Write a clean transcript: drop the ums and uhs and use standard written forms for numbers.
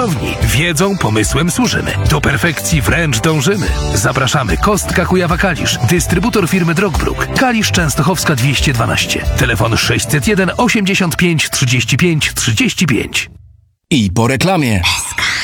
majstrowni. Wiedzą, pomysłem służymy. Do perfekcji wręcz dążymy. Zapraszamy. Kostka Kujawa-Kalisz. Dystrybutor firmy Drogbruk. Kalisz Częstochowska 212. Telefon 601 85 35 35. I po reklamie.